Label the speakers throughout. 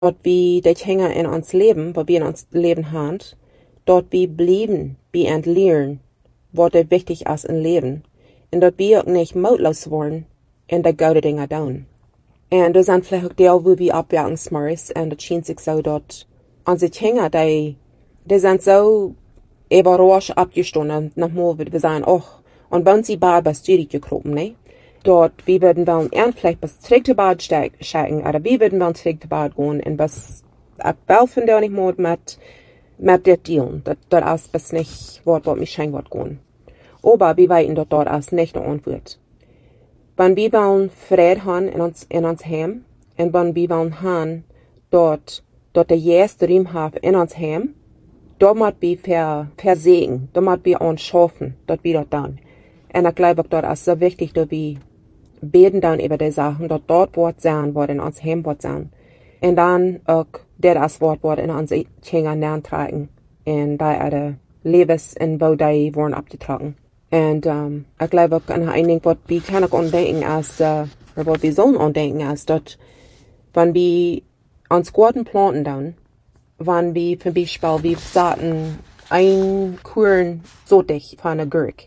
Speaker 1: dort wie die Dinge in uns Leben, wo wir in uns Leben haben, dort wie blieben, wie entleeren, was wichtig ist im Leben. Und dort wir auch nicht mutlos worden in der gute Dinge tun. Und das sind vielleicht auch die, wo wir abwerken smarts, und das schien sich so dort, unsere Dinge, die sind so überrascht abgestunden, nochmal wird wir sagen, und wenn sie bald bei Studie gekropen, ne? Dort, wir würden wollen, vielleicht bis zurück zu Bad stecken, oder wir würden wollen zurück zu Bad gehen, und bis, abhelfen da nicht mehr mit der Dealen. Dort ist bis nicht, was mich schenkt, was gehen. Aber wir weiten dort ist nicht der Antwort. Wenn wir wollen Frieden haben in uns Heim, und wenn wir wollen haben, dort der erste Raum haben in uns Heim, dort muss wir versehen, dort muss wir uns schaffen, dort wir dort dann. Und ich glaube, dort ist so wichtig, dass wir beten dann über die Sachen, dort Wort sein, was in uns Heim wird sein. Und dann auch, das Wort in unsere Kinder nachtragen. Und da ist Lebens in wo die wurden abgetragen. Und, ich glaube auch an ein Ding, was wir kann auch andenken, als, oder was wir sollen andenken, als dort, wenn wir uns guten planten dann, wenn wir zum Beispiel, wir sagten, ein Kuren so dicht von einer Gurke.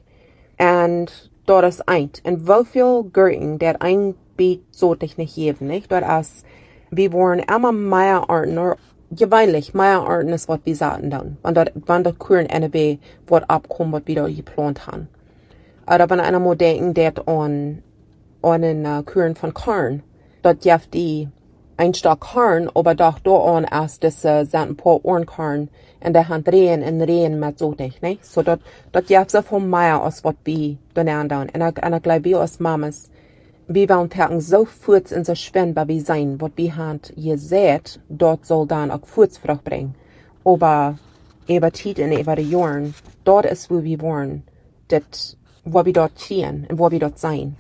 Speaker 1: Und dort ist eins. Und wie viel Gurken, der ein Beet so dich nicht geben, nicht? Dort ist, wir wollen immer mehr Arten, oder gewöhnlich mehr Arten ist, was wir sagen dann. Wenn dort Kuren NB, was abkommt, was wir da geplant haben. Oder wenn einer mal denken, der an einen Kuren von Korn, dort jaft die ein Stock Korn, aber doch da an als das sind ein paar Ohrenkorn in der Hand drehen mit so dich, ne? So dort jaft so viel mehr als was wir dann andauern. Und ich glaube, wir als Mamas, wir wollen packen so kurz in so schwindbar wie sein, was wir haben gesät, dort soll dann auch Frucht bringen. Aber über Zeit und über die Jahren, dort ist, wo wir wollen, das, wo wir dort stehen und wo wir dort sein.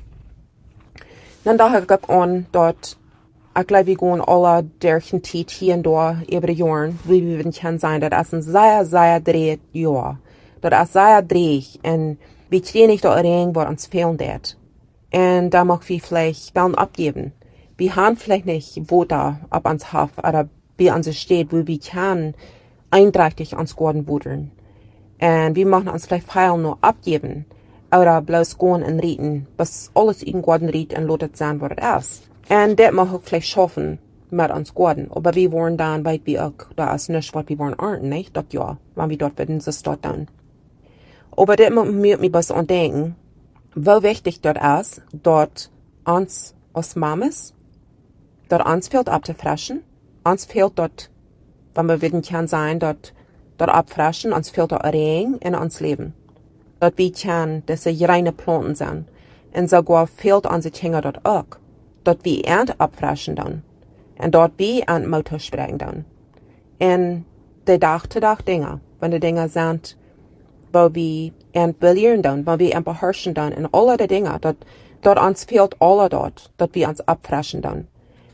Speaker 1: Dann daher ich an, dort, ich glaube, wir gehen alle durch den Zeit hier und da über die Jahren, wie wir können sein, das ist ein sehr, sehr dreht Jahr. Das ist sehr dreht und wir kriegen nicht da rein, was uns fehlen wird. Und da mag wir vielleicht wollen abgeben. Wir haben vielleicht nicht, wo da ab ans Haft oder wie uns steht, wo wir können einträchtig ans Gorden buddeln. Und wir machen uns vielleicht feil nur abgeben oder bloß gehen und reden, bis alles in Gorden riet und lotet sein, was es ist. Und das mag auch vielleicht schaffen mit uns Gorden. Aber wir wollen dann, weil wir auch, da ist nicht, was wir wollen ernten, nicht? Das ja, wenn wir dort werden, so ist das dann. Aber das muss mir was andenken, wie wichtig dort ist, dort uns als Mamas, dort uns fehlt abzufrischen, uns fehlt dort, wenn wir werden kann sein, dort abfrischen, uns fehlt dort Regen in uns Leben. Dort wir kann, dass sie reine Planten sind. Und sogar fehlt unsere Kinder dort auch. Dort wir Ernte abfrischen dann. Und dort wir an Motor sprechen dann. Und die Tag-zu-Tag Dinge, wenn die Dinge sind, wo wir entbillieren dann, wo wir beherrschen dann, und alle die Dinge, dort uns fehlt alle dort wir uns abfrischen dann.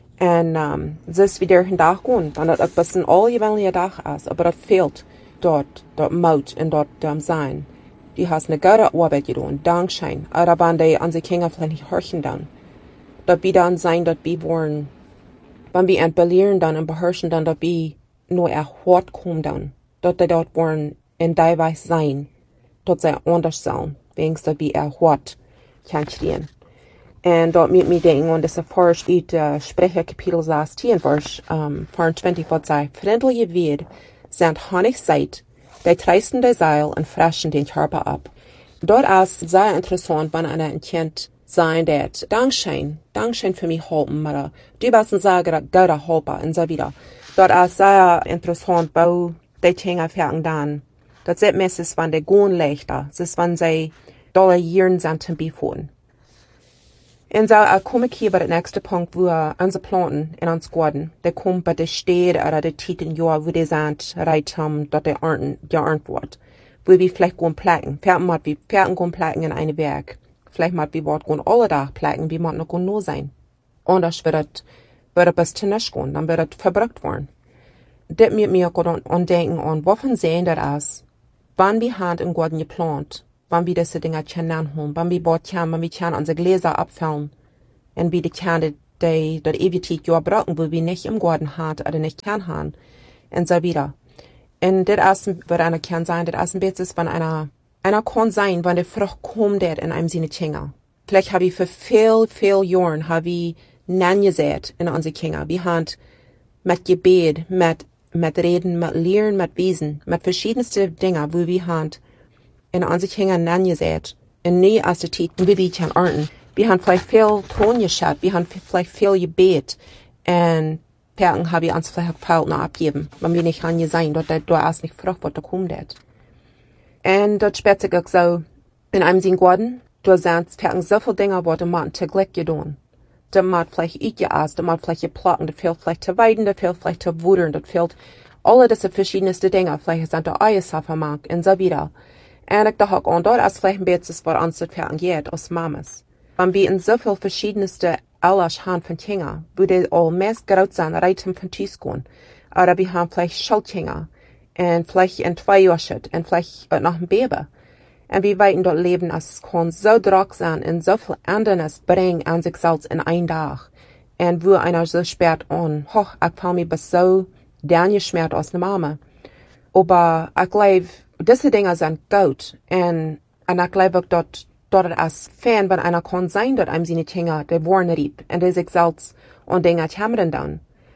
Speaker 1: Und, es ist wieder ein Tag gehen, dann das ein bisschen alle gewöhnliche Tag ist, aber das fehlt dort Mut und dort sein. Die hast eine gute Arbeit getan, Dankeschön. Aber wenn die unsere Kinder vielleicht nicht hören dann, dort wir dann sein, dort wir wollen, wenn wir entbillieren dann und beherrschen dann, dort wir nur erhört kommen dann, dort die dort wollen in die Weise sein, dort sei anders sein, wenigstens dort wir erhört kann stehen. Und dort mit mir denken, und das erforscht in Sprecher Kapitel 16, Vers 24, was sagt, freundliche Wied sind Honigseid, die treißen die Seil und fressen den Körper ab. Dort ist sehr interessant, wenn einer ein Kind sein wird, Dankeschön für mich helfen, oder du bist ein sehr guter Helfer, und so wieder. Dort ist sehr interessant, wo die Dinge fangen dann. Das ist meistens, wenn die gehen leichter, das ist, wenn sie dolarieren sind zum Befuhren. Und so komme ich hier bei dem nächsten Punkt, wo unsere Planten in uns Garten, der kommt bei der Städte oder der Titeln, ja, wo die sind, reit haben, dort der geerntet wird. Wo wir vielleicht gehen plagen. Pferden gehen plagen in einem Werk. Vielleicht mal wir wort gehen alle Tag plagen, wie man noch gehen nur sein. Anders wird es bis zu nichts gehen, dann wird es verbrückt worden. Das mit mir gut andenken an, wovon sehen das ist, wann wir Hand im Garten geplant, wann wir diese Dinge kennen haben, wann wir bort können, wann wir können unsere Gläser abfüllen, und wie die können die dort ewig Zeit ja brauchen, wo wir nicht im Garten hat oder nicht kann haben. Und so wieder. Und das wird einer kann sein, das ist wenn einer kann sein, wenn die Frucht kommt in einem seine Kinder. Vielleicht habe ich für viel Jahren, habe ich Nein gesät in unsere Kinder. Wir haben mit Gebet, mit Reden, mit Lehren, mit Wesen, mit verschiedenste Dinge, wo wir haben in unsere Kinder Nein gesät. Und nie aus der Zeit, wie wir können ernten. Wir haben vielleicht viel Ton geschaut, wir haben vielleicht viel Gebet. Und Perken habe ich uns vielleicht auch noch abgeben, wenn wir nicht haben sein, dort erst nicht Frucht, was da kommt. Und dort später auch so, in einem Sinn Garten, da sind Perken so viele Dinge, was man täglich getan. Da man vielleicht eingeast, da man vielleicht geplocken, da fehlt vielleicht zu weiden, da fehlt vielleicht zu wudern, da fehlt alle diese verschiedenste Dinge, vielleicht sind da Eis auf dem Markt und so wieder. Und ich dachte auch, dort ist vielleicht ein bisschen, was uns das Perken geht, aus Mamas. Wenn wir in so viel verschiedenste Alles haben von Kinder, wo die all meist groß sind, reiten von Tisch gehen. Oder wir haben vielleicht Schulkinder, und vielleicht in 2 Jahren und vielleicht noch ein Baby. Und wir weiten dort leben, es kann so drock sein und so viel anderes bringen an sich selbst in einen Tag. Und wo einer so spät an, hoch, ich fall mir bis so dann geschmerzt aus der Mama. Aber ich glaube, diese Dinge sind gut. Und ich glaube auch dort als Fan, wenn einer kann sein, dass einem seine Kinder, die wollen rieb, und die sich selbst und Dinge kämmern dann.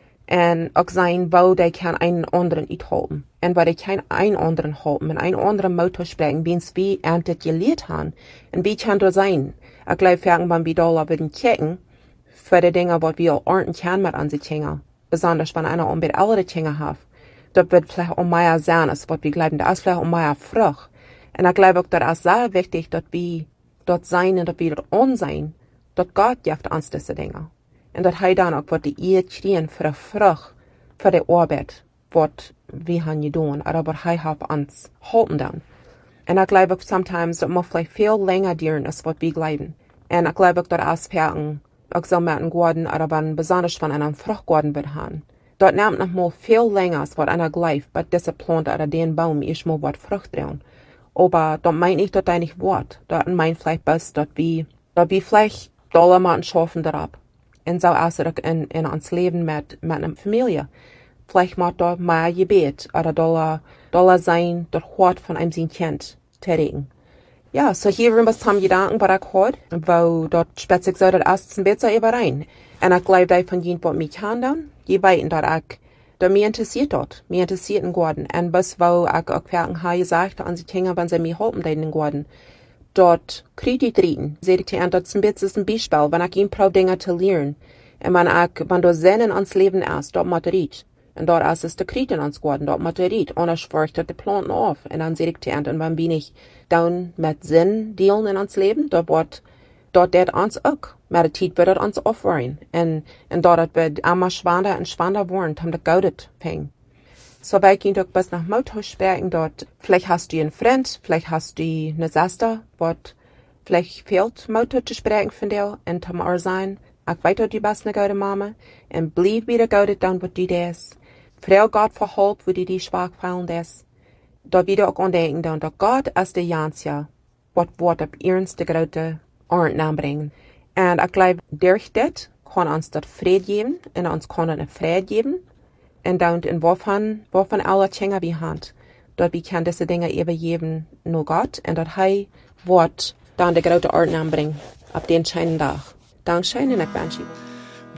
Speaker 1: Und auch sein, wo die kann einen anderen nicht halten. Und weil die kein einen anderen halten, und einen anderen Motor sprechen, wie es wie das gelehrt haben. Und wie kann das sein? Ich glaube, wenn wir da würden kicken, für die Dinge, was wir ernten können mit unseren Kindern. Besonders wenn einer mit älteren Kindern hat. Das wird vielleicht auch mehr sein, als was wir glauben. Das ist vielleicht auch mehr Frucht. Und ich glaube auch, das ist sehr wichtig, dass wir dort sein und dass wir dort on sein, dort Gott gibt uns diese Dinge. Und dass dann auch, was die ihr kriegen für die Frucht, für die Arbeit, was wir haben getan, oder was hat uns halten dann. Und ich glaube auch, sometimes, das muss vielleicht viel länger dauern, als was wir glauben. Und ich glaube auch, dass Aspekten, auch so mit einem Garten, oder wenn, besonders von einem Fruchtgarten wird haben. Dort nimmt noch mal viel länger, als was einer glaubt, bei dieser Plant oder den Baum ist mal was Frucht drin. Aber dort meint ich dort nicht Wort. Dort meint vielleicht bloß, dort wie vielleicht Dollar machen schaffen darauf. Und so auch in uns Leben mit einer Familie. Vielleicht macht dort mehr Gebet oder Dollar sein, dort Hort von einem sein Kind tätigen. Ja, so hier was haben Gedanken, was ich hört, wo dort speziell so, dort erst ein bisschen überein. Und ich glaube, die von jenen, was mich kann dann, die weiten dort auch, da mir interessiert in Garten. Und was, wo ich auch Perken habe gesagt, an die Kinder, wenn sie mich helfen, in den Garten. Dort kriegt die dritten. Seht ihr, dort ist ein bisschen Beispiel, wenn ich ihnen probiere, Dinge zu lernen. Und wenn du Sinn ans Leben ist, dort muss riet. Und dort ist es der Krieg in uns Garten, dort muss riet. Und dann schwört die Planten auf. Und dann seht ihr, und wenn wir nicht dann mit Sinn dealen in uns Leben, dort uns auch. Mit der Zeit wird uns aufwärmen. Und dort wird immer schwander und schwander werden, um das Gaudet fängt. So bei ich doch bis nach Motor sprechen dort. Vielleicht hast du einen Freund, vielleicht hast du eine Schwester, vielleicht fehlt Motor zu sprechen von dir und zum sein. Ich weiß, du bist eine gute Mama und bleib wieder gut dann, was du das. Frau Gott verholp, wo die schwach fallen das. Da wieder auch andenken dann, dass Gott ist der Jansja, was wird ab ihrens der große Ernten anbringen. Und ich glaube, durch das kann uns das Fried geben und uns kann eine Fried geben. Und dann in wovon alle Dinge wir haben. Dort wir können diese Dinge übergeben nur Gott und dort wird dann der große Ernten anbringen, ab den scheinen Tag. Dankeschön und ich wünsche